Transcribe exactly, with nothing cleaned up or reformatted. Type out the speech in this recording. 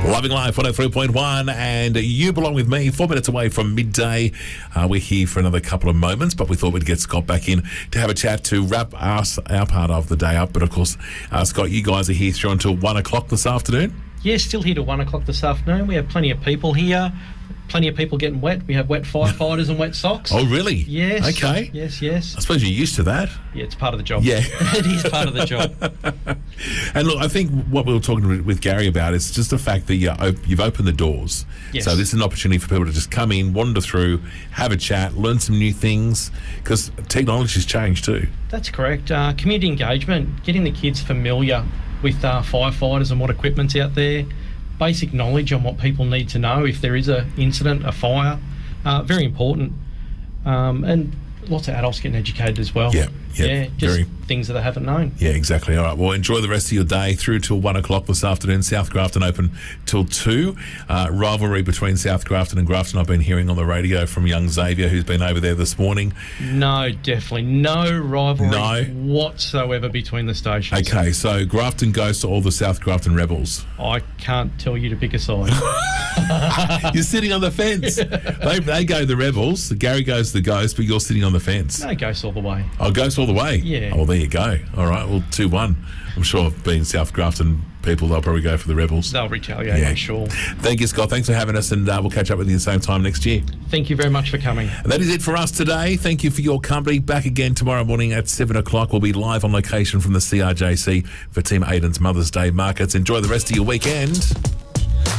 Loving Life one oh three point one, and you belong with me. Four minutes away from midday. Uh, we're here for another couple of moments, but we thought we'd get Scott back in to have a chat to wrap us our part of the day up. But of course, uh, Scott, you guys are here through until one o'clock this afternoon. Yeah, still here till one o'clock this afternoon. We have plenty of people here. Plenty of people getting wet. We have wet firefighters and wet socks. Oh, really? Yes. Okay. Yes, yes. I suppose you're used to that. Yeah, it's part of the job. Yeah. It is part of the job. And look, I think what we were talking with Gary about is just the fact that you op- you've opened the doors. Yes. So this is an opportunity for people to just come in, wander through, have a chat, learn some new things, because technology's changed too. That's correct. Uh, community engagement, getting the kids familiar with uh, firefighters and what equipment's out there. Basic knowledge on what people need to know if there is an incident, a fire. Uh, very important. Um, and lots of adults getting educated as well. Yeah, yeah, yeah just very. things that they haven't known. Yeah, exactly. All right, well, enjoy the rest of your day through till one o'clock this afternoon. South Grafton open till two. Uh, rivalry between South Grafton and Grafton I've been hearing on the radio from young Xavier, who's been over there this morning. No, definitely no rivalry No. whatsoever between the stations. Okay, so Grafton goes to all the South Grafton rebels. I can't tell you to pick a side. You're sitting on the fence. They, they go the rebels. Gary goes the ghost, but you're sitting on the fence. No, Ghosts all the way. Oh, ghost all the way? Yeah. Oh, well, there you go. All right, well, two one. I'm sure being South Grafton people, they'll probably go for the rebels. They'll retaliate, Yeah. I'm sure. Thank you, Scott. Thanks for having us, and uh, we'll catch up with you the same time next year. Thank you very much for coming. And that is it for us today. Thank you for your company. Back again tomorrow morning at seven o'clock. We'll be live on location from the C R J C for Team Aiden's Mother's Day markets. Enjoy the rest of your weekend.